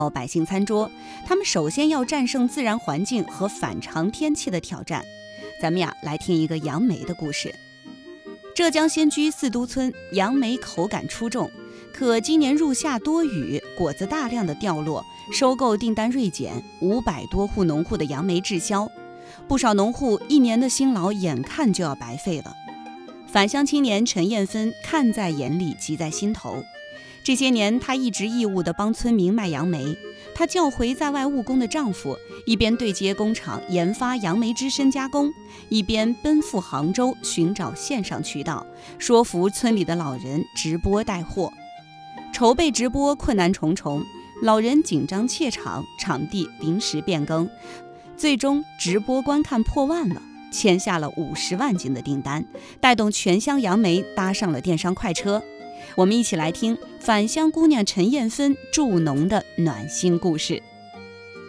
百姓餐桌，他们首先要战胜自然环境和反常天气的挑战。咱们来听一个杨梅的故事。浙江仙居四都村杨梅口感出众，可今年入夏多雨，果子大量的掉落，收购订单锐减，500多户农户的杨梅滞销，不少农户1年的辛劳眼看就要白费了。返乡青年陈艳芬看在眼里，急在心头。这些年，她一直义务地帮村民卖杨梅。她叫回在外务工的丈夫，一边对接工厂研发杨梅汁深加工，一边奔赴杭州寻找线上渠道，说服村里的老人直播带货。筹备直播困难重重，老人紧张怯场，场地临时变更，最终直播观看破万了，签下了50万斤的订单，带动全乡杨梅搭上了电商快车。我们一起来听返乡姑娘陈艳芬助农的暖心故事。